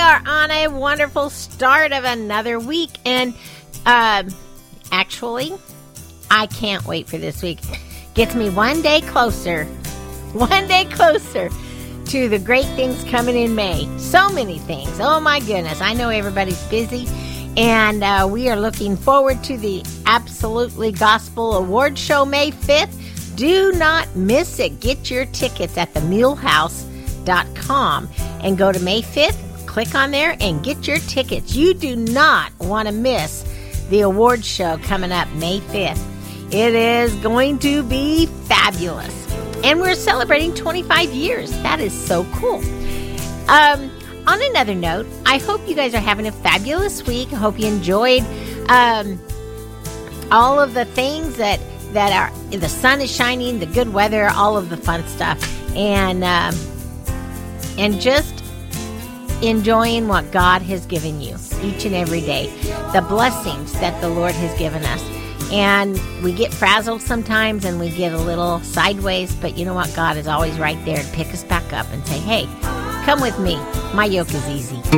are on a wonderful start of another week. And actually, I can't wait for this week. Gets me one day closer to the great things coming in May. So many things. Oh my goodness. I know everybody's busy. And we are looking forward to the Absolutely Gospel Award Show May 5th. Do not miss it. Get your tickets at themulehouse.com and go to May 5th. Click on there and get your tickets. You do not want to miss the award show coming up May 5th. It is going to be fabulous. And we're celebrating 25 years. That is so cool. On another note, I hope you guys are having a fabulous week. I hope you enjoyed all of the things that are, the sun is shining, the good weather, all of the fun stuff. And just enjoying what God has given you each and every day. The blessings that the Lord has given us. And we get frazzled sometimes and we get a little sideways, but you know what? God is always right there to pick us back up and say, hey, come with me. My yoke is easy.